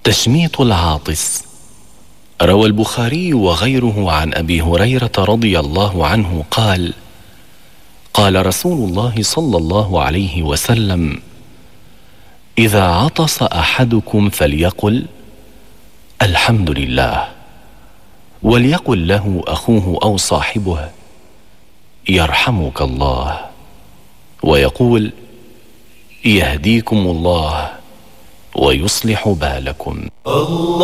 تشميط العاطس. روى البخاري وغيره عن أبي هريرة رضي الله عنه قال: قال رسول الله صلى الله عليه وسلم: إذا عطس أحدكم فليقل الحمد لله، وليقل له أخوه أو صاحبه يرحمك الله، ويقول يهديكم الله ويصلح بالكم. الله